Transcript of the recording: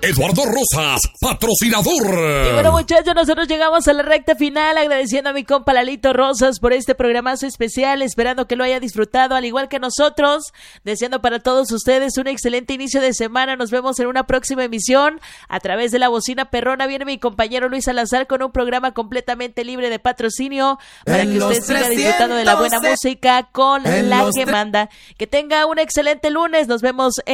Eduardo Rosas, patrocinador. Y bueno, muchachos, nosotros llegamos a la recta final, agradeciendo a mi compa Lalito Rosas por este programazo especial, esperando que lo haya disfrutado al igual que nosotros, deseando para todos ustedes un excelente inicio de semana. Nos vemos en una próxima emisión a través de la bocina perrona. Viene mi compañero Luis Salazar con un programa completamente libre de patrocinio para que usted siga disfrutando de la buena música con la que manda. Que tenga un excelente lunes, nos vemos